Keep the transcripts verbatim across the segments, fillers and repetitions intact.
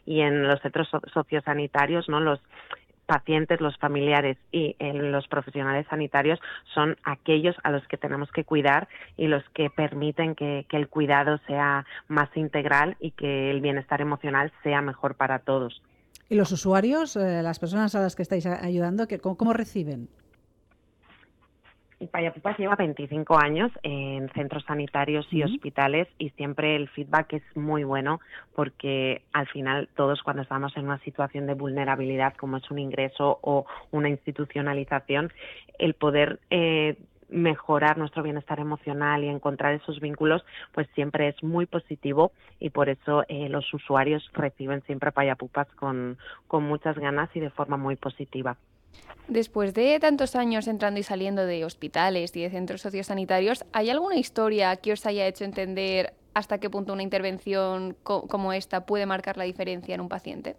y en los centros sociosanitarios, ¿no? Los pacientes, los familiares y eh, los profesionales sanitarios son aquellos a los que tenemos que cuidar y los que permiten que, que el cuidado sea más integral y que el bienestar emocional sea mejor para todos. ¿Y los usuarios, eh, las personas a las que estáis ayudando, que, cómo, cómo reciben? Payapupas lleva veinticinco años en centros sanitarios y uh-huh. hospitales y siempre el feedback es muy bueno porque al final todos cuando estamos en una situación de vulnerabilidad como es un ingreso o una institucionalización, el poder eh, mejorar nuestro bienestar emocional y encontrar esos vínculos pues siempre es muy positivo y por eso eh, los usuarios reciben siempre Payapupas con, con muchas ganas y de forma muy positiva. Después de tantos años entrando y saliendo de hospitales y de centros sociosanitarios, ¿hay alguna historia que os haya hecho entender hasta qué punto una intervención co- como esta puede marcar la diferencia en un paciente?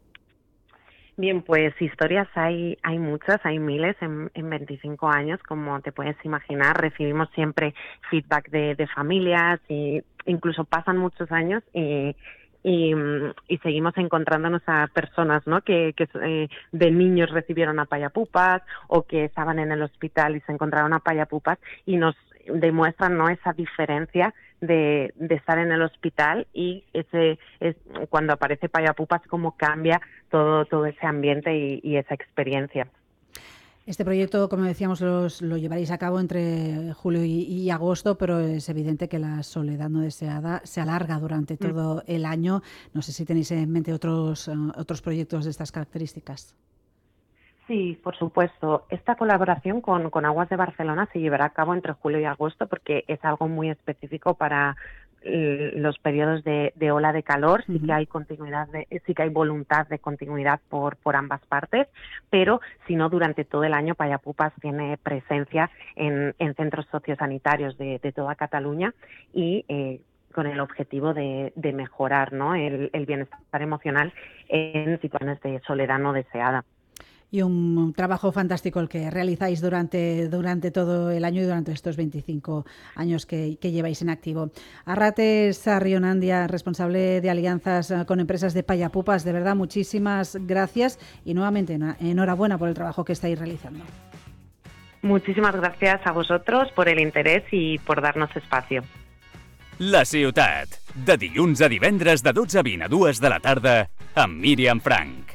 Bien, pues historias hay hay muchas, hay miles en, en veinticinco años, como te puedes imaginar. Recibimos siempre feedback de, de familias y incluso pasan muchos años y Y, y seguimos encontrándonos a personas, ¿no? que, que eh, de niños recibieron a Payapupas o que estaban en el hospital y se encontraron a Payapupas y nos demuestran, ¿no? esa diferencia de, de estar en el hospital y ese es cuando aparece Payapupas cómo cambia todo todo ese ambiente y, y esa experiencia. Este proyecto, como decíamos, los, lo llevaréis a cabo entre julio y, y agosto, pero es evidente que la soledad no deseada se alarga durante todo el año. No sé si tenéis en mente otros, uh, otros proyectos de estas características. Sí, por supuesto. Esta colaboración con, con Aguas de Barcelona se llevará a cabo entre julio y agosto porque es algo muy específico para los periodos de, de ola de calor. Sí que hay continuidad, de, sí que hay voluntad de continuidad por, por ambas partes, pero si no, durante todo el año Payapupas tiene presencia en, en centros sociosanitarios de, de toda Cataluña y eh, con el objetivo de, de mejorar, ¿no? el, el bienestar emocional en situaciones de soledad no deseada. Y un trabajo fantástico el que realizáis durante, durante todo el año y durante estos veinticinco años que, que lleváis en activo. Arrate Sarrionandia, responsable de alianzas con empresas de Payapupas, de verdad, muchísimas gracias y nuevamente enhorabuena por el trabajo que estáis realizando. Muchísimas gracias a vosotros por el interés y por darnos espacio. La ciutat, de dilluns a divendres de dotze a vint a dues de la tarda, amb Míriam Frank.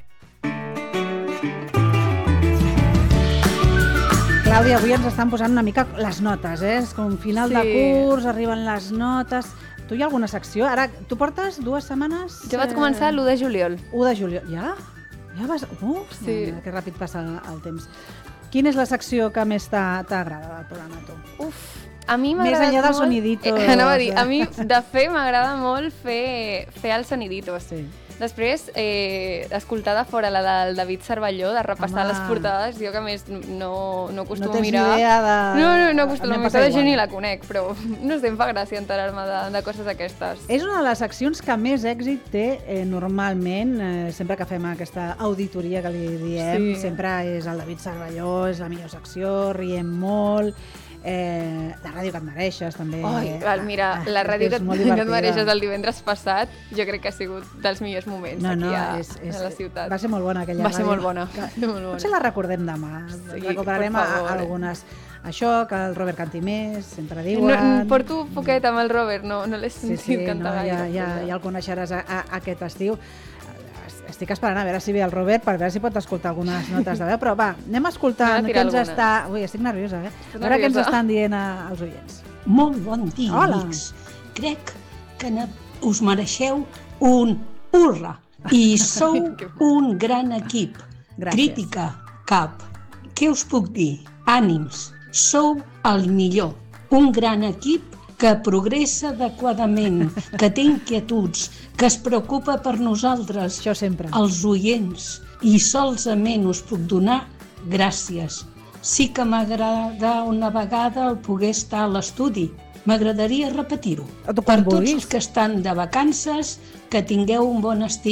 Clàudia, avui ens estan posant una mica les notes, eh? És com final sí. de curs, arriben les notes. Tu hi ha alguna secció? Ara, tu portes dues setmanes... Jo vaig començar l'u de juliol. u de juliol, ja? Ja vas... Uf, sí. Mira, que ràpid passa el temps. Quina és la secció que més t'agrada del programa, tu? Uf, a mi m'agrada molt... Més enllà dels molt... soniditos. Eh, anava a dir, a mi, de fer, m'agrada molt fer, fer els soniditos. Sí. Després, eh, escoltar de fora la del David Cervelló, de repassar Home. les portades, jo que a més no, no acostumo no a mirar. No tens idea de... No, no, no acostumo a mirar, de gent ni la conec, però no sé, em fa gràcia enterar-me de, de coses aquestes. És una de les seccions que més èxit té eh, normalment, eh, sempre que fem aquesta auditoria que li diem, sí. sempre és el David Cervelló, és la millor secció, riem molt... Eh, la ràdio que et mereixes també. Oi, val, mira, ah, la ràdio que, que et mereixes el divendres passat jo crec que ha sigut dels millors moments no, no, aquí a, és, és, a la ciutat. Va ser molt bona aquella va ràdio. Ser molt bona. Que, molt bona. Potser la recordem demà, sí, recuperarem a, a algunes. Això, que el Robert canti més, sempre diuen... No, porto poquet amb el Robert, no, no l'he sentit sí, sí, cantar no, gaire. Ja, ja, ja el coneixeràs a, a, aquest estiu. Estic esperant a veure si ve el Robert per veure si pot escoltar algunes notes de veu, però va, anem escoltant què ens algunes. està... Ui, estic nerviosa, eh? A veure què ens estan dient als oients. Molt bon dia, Hola. amics. Crec que us mereixeu un hurra i sou un gran equip. Gràcies. Crítica, cap. Què us puc dir? Ànims, sou el millor. Un gran equip que progressa adequadament, que té inquietuds, que es preocupa per nosaltres, Això sempre. els oients, i solament us puc donar gràcies. Sí que m'agrada una vegada el poder estar a l'estudi. M'agradaria repetir-ho. Per tots els que estan de vacances, que tingueu un bon estiu.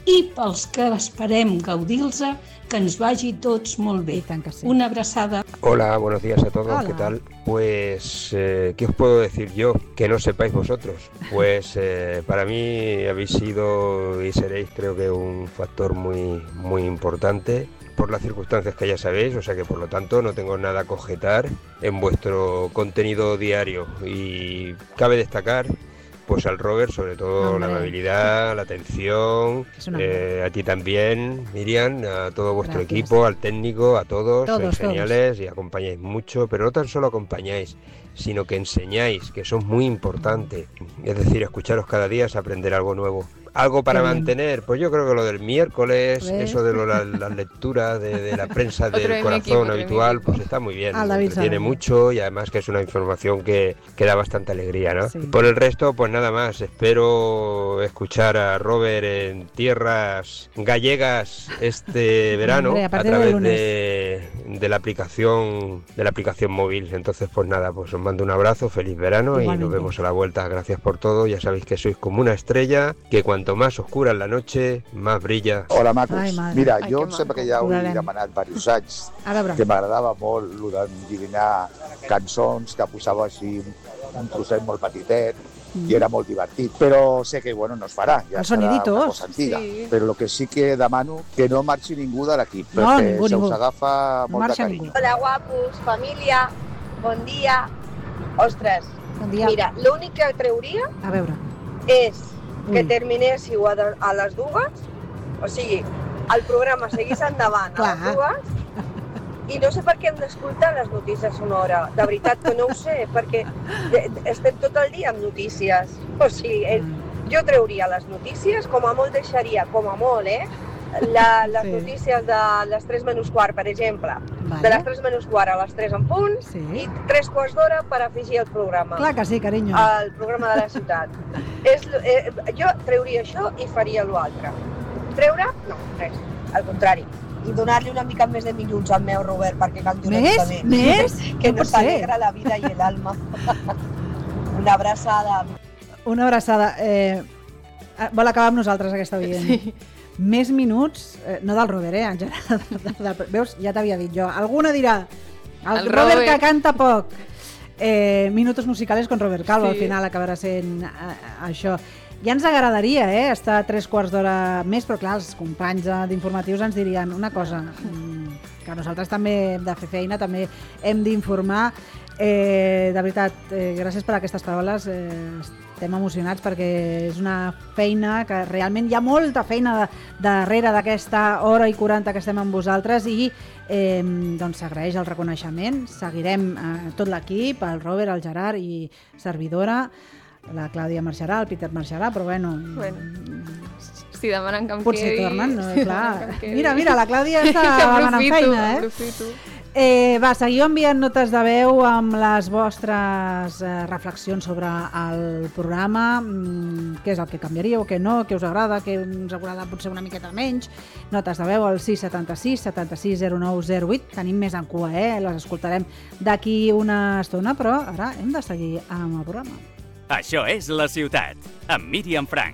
i pels que esperem gaudir-los, que ens vagi tots molt bé. I tant que sí. Una abraçada. Hola, buenos días a todos, Hola. ¿qué tal? Pues, eh, ¿qué os puedo decir yo que no sepáis vosotros? Pues eh, para mí habéis sido y seréis, creo que, un factor muy, muy importante por las circunstancias que ya sabéis, o sea que por lo tanto no tengo nada que objetar en vuestro contenido diario. Y cabe destacar pues al Robert, sobre todo Hombre. la amabilidad, la atención, Es una eh, a ti también, Miriam, a todo vuestro Gracias. equipo, al técnico, a todos, Todos, sois geniales y acompañáis mucho, pero no tan solo acompañáis, sino que enseñáis, que eso es muy importante. Es decir, escucharos cada día es aprender algo nuevo. Algo para Qué bien. mantener, pues yo creo que lo del miércoles, ¿Ves? eso de lo, la- las lecturas de, de la prensa Otro de del mi corazón equipo, otro de mi habitual, equipo. pues está muy bien, Al David entretiene Sarabia. mucho y además que es una información que, que da bastante alegría, ¿no? Sí. Por el resto, pues nada más, espero escuchar a Robert en tierras gallegas este verano Hombre, a a partir del través lunes. de, de la aplicación de la aplicación móvil. Entonces, pues nada, pues os mando un abrazo, feliz verano y Igualmente. nos vemos a la vuelta. Gracias por todo, ya sabéis que sois como una estrella, que cuanto más oscura es la noche, más brilla. Hola, macos. Ai, madre. Mira, Ai, jo que em sembla maco. que ja ho he Veurem. demanat diversos anys, A veure, que m'agradava molt el d'endevinar cançons, que posava així un trosset molt petitet, i era molt divertit. Però sé que bueno, no es farà, ja El serà soniditos. una cosa antiga. Sí. Però el que sí que demano que no marxi ningú de l'equip, No, perquè ningú, se ningú. us agafa no molt de marxa carinyo. ningú. Hola, guapos, família, bon dia. Ostres, Bon dia. mira, l'únic que treuria A veure. és que Ui. terminéssiu a, de, a les dues, o sigui, el programa seguís endavant a Clar. les dues, i no sé per què hem d'escoltar les notícies a una hora. De veritat que no ho sé, perquè de- de- estem tot el dia amb notícies. O sigui, eh, jo treuria les notícies, com a molt deixaria, com a molt, eh? La, les Sí. notícies de les tres menys quart, per exemple. Vale. De les tres menys quart a les tres en punt, Sí. i tres quarts d'hora per afegir el programa. Clar que sí, carinyo. El programa de la ciutat. És, eh, jo treuria això i faria l'altre. Treure? No, res. Al contrari. I donar-li una mica més de minuts al meu Robert perquè canti una Més? mica més. Més? Que No nos pot ser. alegra la vida i el alma. Una abraçada. Una abraçada. Eh, vol acabar amb nosaltres, aquesta oient. Sí. Més minuts, eh, no del Robert, eh, en general. De, de, de, veus, ja t'havia dit jo. Alguna dirà, el, El Robert, Robert. que canta poc. Eh, minutos musicales con Robert Calvo, Sí. al final acabarà sent eh, això. Ja ens agradaria eh, estar tres quarts d'hora més, però clar, els companys eh, d'informatius ens dirien una cosa, mm, que nosaltres també hem de fer feina, també hem d'informar. Eh, de veritat, eh, gràcies per aquestes paraules, eh, estem emocionats perquè és una feina que realment hi ha molta feina de, darrere d'aquesta hora i quaranta que estem amb vosaltres i eh, doncs s'agraeix el reconeixement. Seguirem eh, tot l'equip, el Robert, el Gerard i servidora, la Clàudia marxarà, el Peter marxarà, però bueno... Bueno. Si demanen que em Potser quedi... tornen, no? si Clar. demanen que em quedi. Mira, mira, la Clàudia està Que demanant aprofito, feina, eh? aprofito. Eh, va, seguiu enviant notes de veu amb les vostres eh, reflexions sobre el programa, mm, què és el que canviaríeu, què no, què us agrada, què us agrada potser una miqueta menys. Notes de veu al sis setanta sis setanta sis zero nou zero vuit. Tenim més en cua, eh? Les escoltarem d'aquí una estona, però ara hem de seguir amb el programa. Això és La Ciutat, amb Míriam Frank.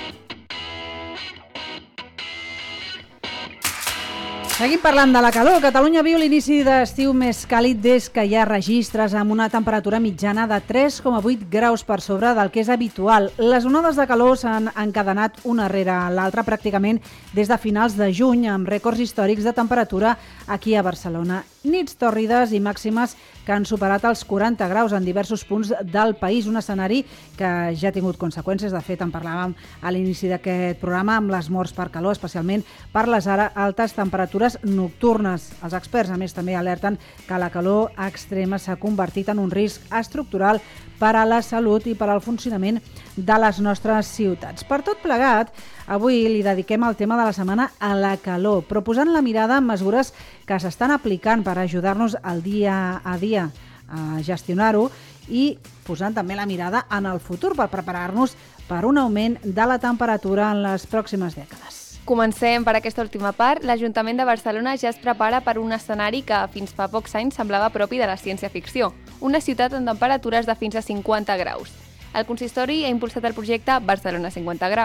Seguim parlant de la calor. Catalunya viu l'inici d'estiu més càlid des que hi ha registres amb una temperatura mitjana de tres coma vuit graus per sobre del que és habitual. Les onades de calor s'han encadenat una rere l'altra pràcticament des de finals de juny amb rècords històrics de temperatura aquí a Barcelona. Nits tòrrides i màximes que han superat els quaranta graus en diversos punts del país, un escenari que ja ha tingut conseqüències. De fet, en parlàvem a l'inici d'aquest programa amb les morts per calor, especialment per les ara altes temperatures nocturnes. Els experts, a més, també alerten que la calor extrema s'ha convertit en un risc estructural per a la salut i per al funcionament de les nostres ciutats. Per tot plegat, avui li dediquem el tema de la setmana a la calor, proposant la mirada en mesures que s'estan aplicant per ajudar-nos al dia a dia a gestionar-ho i posant també la mirada en el futur per preparar-nos per un augment de la temperatura en les pròximes dècades. Comencem per aquesta última part. L'Ajuntament de Barcelona ja es prepara per un escenari que fins fa pocs anys semblava propi de la ciència-ficció, una ciutat amb temperatures de fins a cinquanta graus. El consistori ha impulsat el projecte Barcelona cinquanta graus,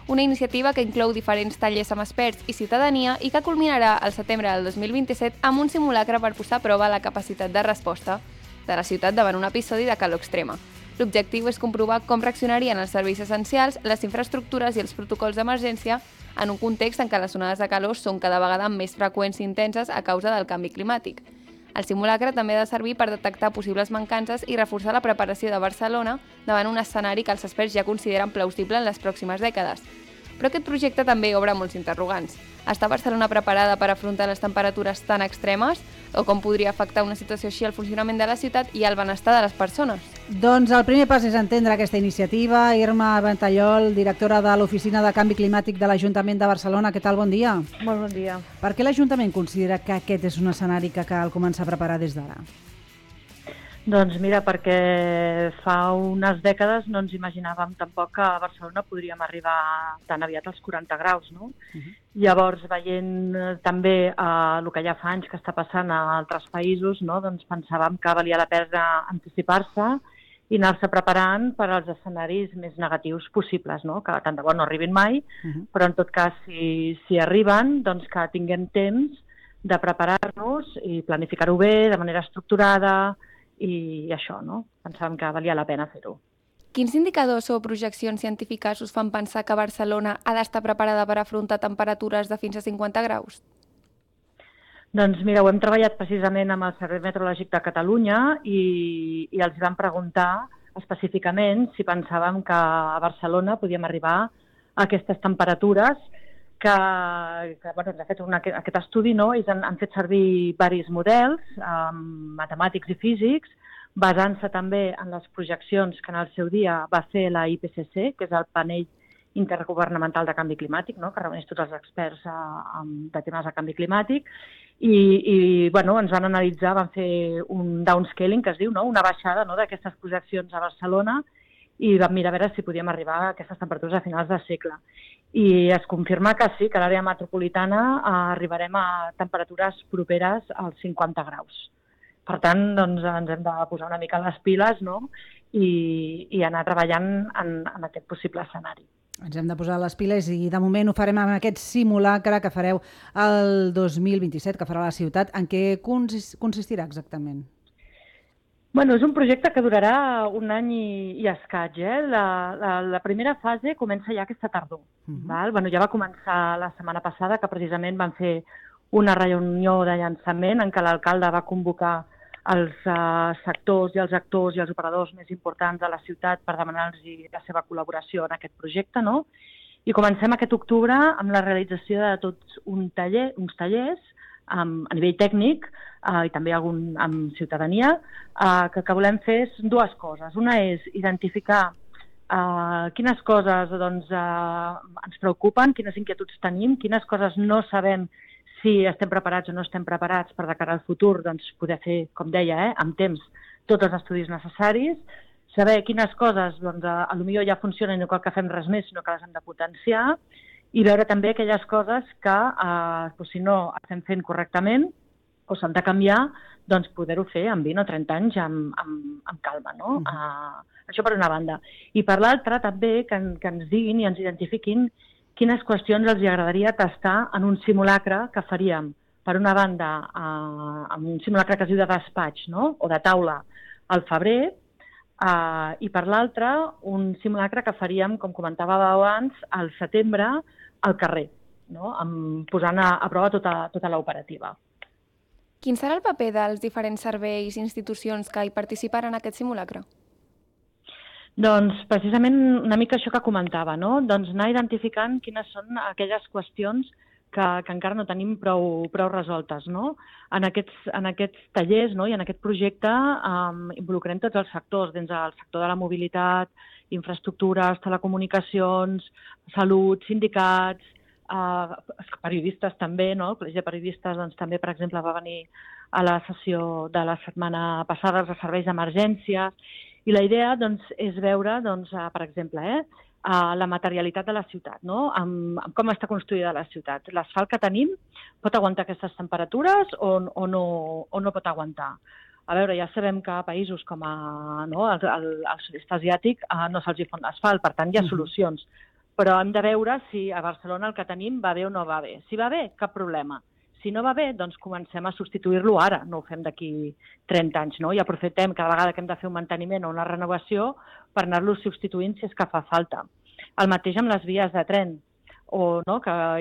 una iniciativa que inclou diferents tallers amb experts i ciutadania i que culminarà al setembre del dos mil vint-i-set amb un simulacre per posar a prova la capacitat de resposta de la ciutat davant un episodi de calor extrema. L'objectiu és comprovar com reaccionarien els serveis essencials, les infraestructures i els protocols d'emergència en un context en què les onades de calor són cada vegada més freqüents i intenses a causa del canvi climàtic. El simulacre també ha de servir per detectar possibles mancances i reforçar la preparació de Barcelona davant un escenari que els experts ja consideren plausible en les pròximes dècades. Però aquest projecte també obre molts interrogants. Està Barcelona preparada per afrontar les temperatures tan extremes? O com podria afectar una situació així al funcionament de la ciutat i al benestar de les persones? Doncs el primer pas és entendre aquesta iniciativa. Irma Ventallol, directora de l'Oficina de Canvi Climàtic de l'Ajuntament de Barcelona. Què tal? Bon dia. Molt bon dia. Per què l'Ajuntament considera que aquest és un escenari que cal començar a preparar des d'ara? Doncs mira, perquè fa unes dècades no ens imaginàvem tampoc que a Barcelona podríem arribar tan aviat als quaranta graus, no? Uh-huh. Llavors, veient també eh, el que ja fa anys que està passant a altres països, no? Doncs pensàvem que valia la pena anticipar-se i anar-se preparant per als escenaris més negatius possibles, no? Que tant de bo no arribin mai, uh-huh. però en tot cas, si, si arriben, doncs que tinguem temps de preparar-nos i planificar-ho bé, de manera estructurada, i això, no? Pensàvem que valia la pena fer-ho. Quins indicadors o projeccions científiques us fan pensar que Barcelona ha d'estar preparada per afrontar temperatures de fins a cinquanta graus? Doncs mira, ho hem treballat precisament amb el Servei Meteorològic de Catalunya i, i els vam preguntar específicament si pensàvem que a Barcelona podíem arribar a aquestes temperatures que, que bueno, ens ha fet una, aquest estudi, no? Ells han, han fet servir diversos models, um, matemàtics i físics, basant-se també en les projeccions que en el seu dia va fer la I P C C, que és el panell intergovernamental de canvi climàtic, no? Que reuneix tots els experts uh, de temes de canvi climàtic, i, i bueno, ens van analitzar, van fer un downscaling, que es diu, no? Una baixada, no? D'aquestes projeccions a Barcelona, i vam mirar a veure si podíem arribar a aquestes temperatures a finals de segle. I es confirma que sí, que a l'àrea metropolitana eh, arribarem a temperatures properes als cinquanta graus. Per tant, doncs, ens hem de posar una mica les piles, no? I, i anar treballant en, en aquest possible escenari. Ens hem de posar les piles i de moment ho farem amb aquest simulacre que fareu el dos mil vint-i-set, que farà la ciutat. En què consistirà exactament? Bueno, és un projecte que durarà un any i, i escaig. Eh? La, la, la primera fase comença ja aquesta tardor. Uh-huh. Val? Bueno, ja va començar la setmana passada, que precisament van fer una reunió de llançament en què l'alcalde va convocar els uh, sectors i els actors i els operadors més importants de la ciutat per demanar-los la seva col·laboració en aquest projecte, no? I comencem aquest octubre amb la realització de tots un taller, uns tallers um, a nivell tècnic, Uh, i també algun amb ciutadania, uh, que el que volem fer és dues coses. Una és identificar uh, quines coses doncs, uh, ens preocupen, quines inquietuds tenim, quines coses no sabem si estem preparats o no estem preparats per de cara al futur, doncs poder fer, com deia, eh, amb temps, tots els estudis necessaris, saber quines coses doncs, a, a lo millor ja funcionen i no cal que fem res més, sinó que les hem de potenciar, i veure també aquelles coses que, uh, doncs, si no estem fent correctament, o s'han de canviar, doncs poder-ho fer en vint o trenta anys amb, amb, amb calma, no? Uh-huh. Uh, això per una banda. I per l'altra també que, que ens diguin i ens identifiquin quines qüestions els agradaria tastar en un simulacre que faríem, per una banda, uh, amb un simulacre que es diu de despatx, no? O de taula al febrer, uh, i per l'altra un simulacre que faríem, com comentava abans, al setembre al carrer, no? Amb, posant a, a prova tota, tota l'operativa. Quin serà el paper dels diferents serveis i institucions que hi participaran en aquest simulacre? Doncs precisament una mica això que comentava, no? Doncs anar identificant quines són aquelles qüestions que, que encara no tenim prou, prou resoltes, no? En aquests, en aquests tallers, no? I en aquest projecte um, involucrem tots els sectors, dins del sector de la mobilitat, infraestructures, telecomunicacions, salut, sindicats, Uh, periodistes també, no? El Col·legi de Periodistes doncs, també, per exemple, va venir a la sessió de la setmana passada els serveis d'emergència, i la idea doncs, és veure, doncs, uh, per exemple, eh, uh, la materialitat de la ciutat, no? Amb, amb com està construïda la ciutat. L'asfalt que tenim pot aguantar aquestes temperatures o, o, no, o no pot aguantar? A veure, ja sabem que a països com a, no, el, el, el sud-est asiàtic uh, no se'ls hi fon l'asfalt, per tant hi ha solucions. però hem de veure si a Barcelona el que tenim va bé o no va bé. Si va bé, cap problema. Si no va bé, doncs comencem a substituir-lo ara, no ho fem d'aquí trenta anys, no? I aprofitem cada vegada que hem de fer un manteniment o una renovació per anar-lo substituint si és que fa falta. El mateix amb les vies de tren, o, no, que